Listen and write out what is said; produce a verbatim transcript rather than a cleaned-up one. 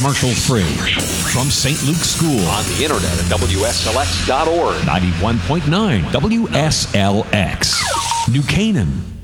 commercial free. From Saint Luke's School. On the internet at W S L X dot org. ninety-one point nine W S L X. New Canaan.